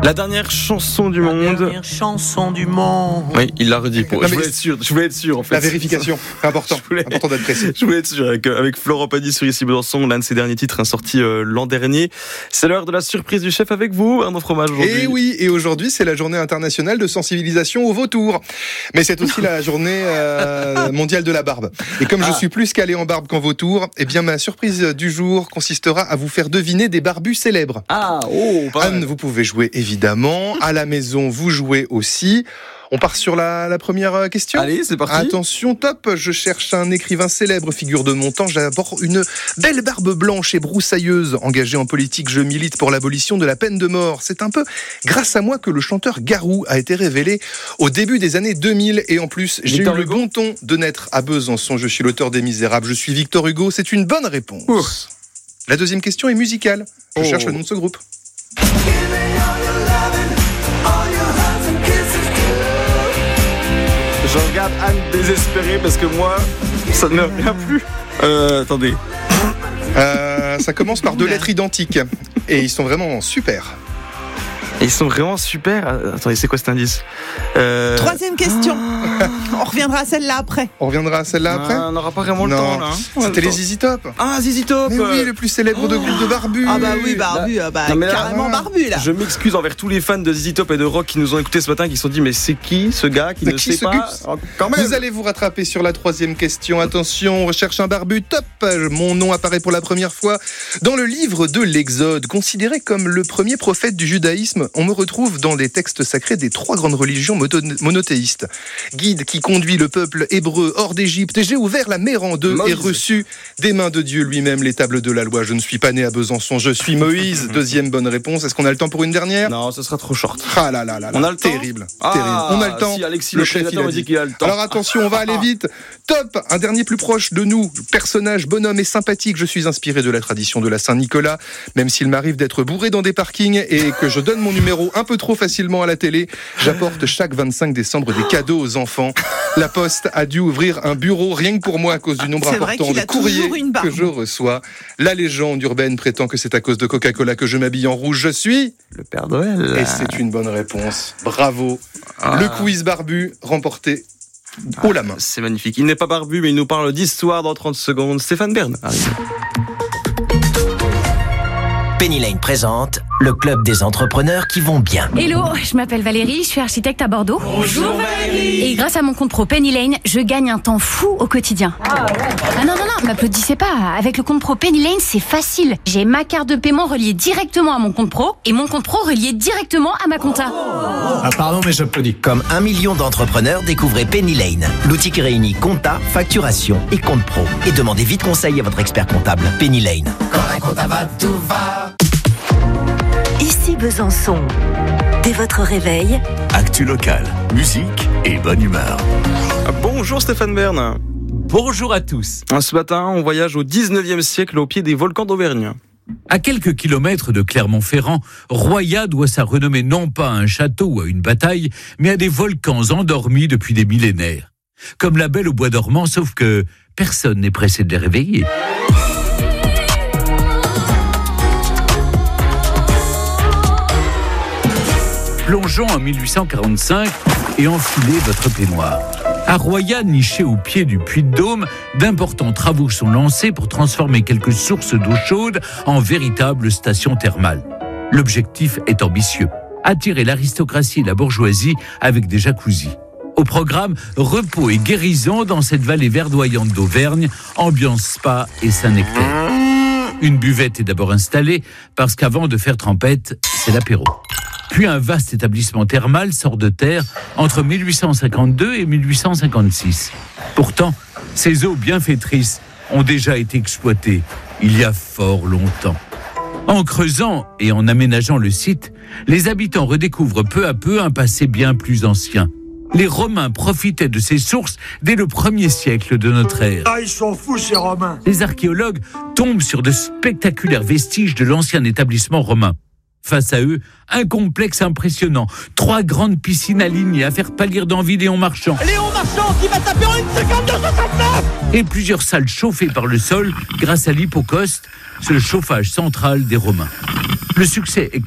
La dernière chanson du monde. La dernière chanson du monde. Oui, il l'a redit. Non, Je voulais être sûr en fait. La vérification, c'est important. Important d'être précis. Je voulais être sûr avec Florent Pagny sur Ici Besançon, l'un de ses derniers titres sorti l'an dernier. C'est l'heure de la surprise du chef avec vous, Arnaud Fromage aujourd'hui. Et oui, et aujourd'hui c'est la journée internationale de sensibilisation au vautour. Mais c'est aussi la journée mondiale de la barbe. Et comme je suis plus calé en barbe qu'en vautour, eh bien ma surprise du jour consistera à vous faire deviner des barbus célèbres. Anne, vous pouvez jouer évidemment. À la maison, vous jouez aussi. On part sur la première question. Allez, c'est parti. Attention, top. Je cherche un écrivain célèbre, figure de mon temps. J'ai d'abord une belle barbe blanche et broussailleuse. Engagé en politique, je milite pour l'abolition de la peine de mort. C'est un peu grâce à moi que le chanteur Garou a été révélé au début des années 2000. Et en plus, j'ai eu le bon ton de naître à Besançon. Je suis l'auteur des Misérables. Je suis Victor Hugo. C'est une bonne réponse. Ouf. La deuxième question est musicale. Je cherche le nom de ce groupe. Je regarde Anne désespérée parce que moi, ça ne me revient plus. Attendez. Ça commence par deux lettres identiques. Et ils sont vraiment super. Ils sont vraiment super. Attendez, c'est quoi cet indice? Troisième question. On reviendra à celle-là après. On On n'aura pas vraiment le temps là. C'était les ZZ Top. Ah, ZZ Top. Mais oui, le plus célèbre de groupe de barbus. Ah bah oui, barbu, Non, mais là, carrément barbu là. Je m'excuse envers tous les fans de ZZ Top et de rock qui nous ont écoutés ce matin, qui se sont dit mais c'est qui ce gars qui ne sait pas quand même. Vous allez vous rattraper sur la troisième question. Attention, on recherche un barbu top. Mon nom apparaît pour la première fois dans le livre de l'Exode. Considéré comme le premier prophète du judaïsme, on me retrouve dans les textes sacrés des trois grandes religions monothéistes. Guide qui conduit le peuple hébreu hors d'Égypte, et j'ai ouvert la mer en deux et reçu des mains de Dieu lui-même les tables de la loi. Je ne suis pas né à Besançon, je suis Moïse. Deuxième bonne réponse. Est-ce qu'on a le temps pour une dernière? Non, ce sera trop short. Ah là là là. On a le temps. Terrible. On a le temps. Si Alexis le le chef il a dit qu'il a le temps. Alors attention, on va aller vite. Top. Un dernier plus proche de nous. Personnage bonhomme et sympathique. Je suis inspiré de la tradition de la Saint-Nicolas. Même s'il m'arrive d'être bourré dans des parkings et que je donne mon numéro un peu trop facilement à la télé, j'apporte chaque 25 décembre des cadeaux aux enfants. La Poste a dû ouvrir un bureau rien que pour moi à cause du nombre important de courriers que je reçois. La légende urbaine prétend que c'est à cause de Coca-Cola que je m'habille en rouge. Je suis le Père Noël. Et c'est une bonne réponse. Bravo. Le quiz barbu remporté haut la main. C'est magnifique. Il n'est pas barbu, mais il nous parle d'histoire dans 30 secondes. Stéphane Bern arrive. Penny Lane présente le club des entrepreneurs qui vont bien. Hello, je m'appelle Valérie, je suis architecte à Bordeaux. Bonjour Valérie. Et grâce à mon compte pro Penny Lane, je gagne un temps fou au quotidien. Ah non, m'applaudissez pas. Avec le compte pro Penny Lane, c'est facile. J'ai ma carte de paiement reliée directement à mon compte pro et mon compte pro relié directement à ma compta. Ah pardon, mais j'applaudis. Comme 1 million d'entrepreneurs, découvrez Penny Lane. L'outil qui réunit compta, facturation et compte pro. Et demandez vite conseil à votre expert comptable. Penny Lane. Quand la compta va, tout va. Ici Besançon. Dès votre réveil, Actu locale, musique et bonne humeur. Bonjour Stéphane Bern. Bonjour à tous. Ce matin, on voyage au 19e siècle au pied des volcans d'Auvergne. À quelques kilomètres de Clermont-Ferrand, Roya doit sa renommée non pas à un château ou à une bataille, mais à des volcans endormis depuis des millénaires. Comme la Belle au bois dormant, sauf que personne n'est pressé de les réveiller. Plongeons en 1845 et enfilez votre peignoir. À Roya, niché au pied du Puy de Dôme, d'importants travaux sont lancés pour transformer quelques sources d'eau chaude en véritables stations thermales. L'objectif est ambitieux, attirer l'aristocratie et la bourgeoisie avec des jacuzzis. Au programme, repos et guérison dans cette vallée verdoyante d'Auvergne, ambiance spa et Saint-Nectaire. Une buvette est d'abord installée parce qu'avant de faire trempette, c'est l'apéro. Puis un vaste établissement thermal sort de terre entre 1852 et 1856. Pourtant, ces eaux bienfaitrices ont déjà été exploitées il y a fort longtemps. En creusant et en aménageant le site, les habitants redécouvrent peu à peu un passé bien plus ancien. Les Romains profitaient de ces sources dès le 1er siècle de notre ère. Ah, ils sont fous ces Romains. Les archéologues tombent sur de spectaculaires vestiges de l'ancien établissement romain. Face à eux, un complexe impressionnant. 3 grandes piscines alignées à faire pâlir d'envie Léon Marchand. Léon Marchand qui va taper en 1,52,69. Et plusieurs salles chauffées par le sol grâce à l'hypocauste, c'est le chauffage central des Romains. Le succès est